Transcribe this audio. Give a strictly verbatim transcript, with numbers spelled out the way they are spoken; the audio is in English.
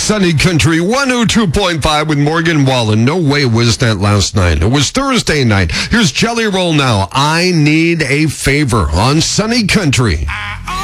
Sunny Country one oh two point five with Morgan Wallen. No way was that last night. It was Thursday night. Here's Jelly Roll now. I need a favor on Sunny Country.